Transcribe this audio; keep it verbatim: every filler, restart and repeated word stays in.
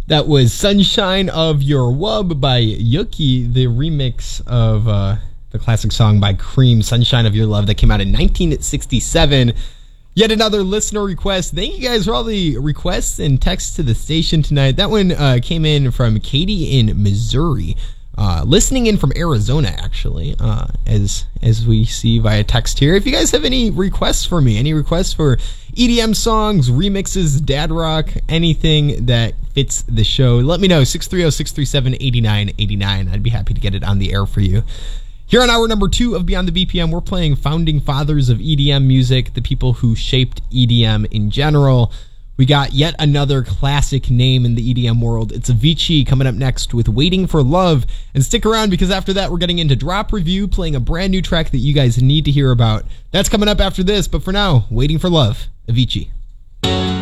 That was Sunshine of Your Wub by Yuki, the remix of uh, the classic song by Cream, Sunshine of Your Love, that came out in nineteen sixty-seven. Yet another listener request. Thank you guys for all the requests and texts to the station tonight. That one uh, came in from Katie in Missouri. Uh, listening in from Arizona, actually, uh, as as we see via text here. If you guys have any requests for me, any requests for E D M songs, remixes, dad rock, anything that fits the show, let me know. six three zero, six three seven, eight nine eight nine. I'd be happy to get it on the air for you. Here on hour number two of Beyond the B P M, we're playing founding fathers of E D M music, the people who shaped E D M in general. We got yet another classic name in the E D M world. It's Avicii coming up next with Waiting for Love. And stick around, because after that, we're getting into Drop Review, playing a brand new track that you guys need to hear about. That's coming up after this, but for now, Waiting for Love, Avicii.